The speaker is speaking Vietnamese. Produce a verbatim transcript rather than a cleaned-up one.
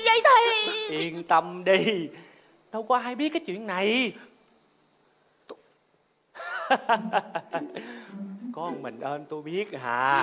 vậy thầy? Yên tâm đi, đâu có ai biết cái chuyện này. Có một mình ơn tôi biết hà.